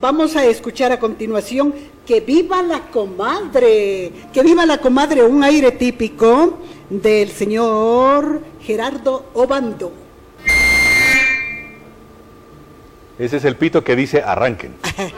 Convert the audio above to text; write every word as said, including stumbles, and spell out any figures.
Vamos a escuchar a continuación Que viva la comadre, que viva la comadre, un aire típico del señor Gerardo Obando. Ese es el pito que dice arranquen.